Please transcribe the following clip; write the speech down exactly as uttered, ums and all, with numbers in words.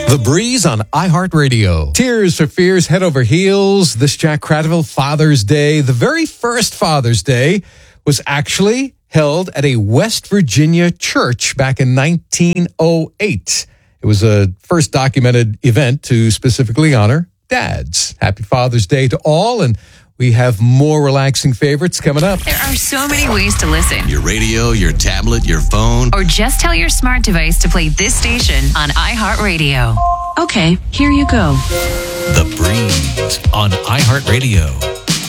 The Breeze on iHeartRadio. Tears for Fears, Head Over Heels. This Jack Cradaville, Father's Day. The very first Father's Day was actually held at a West Virginia church back in nineteen oh eight. It was a first documented event to specifically honor dads. Happy Father's Day to all, and we have more relaxing favorites coming up. There are so many ways to listen. Your radio, your tablet, your phone. Or just tell your smart device to play this station on iHeartRadio. Okay, here you go. The Breeze on iHeartRadio.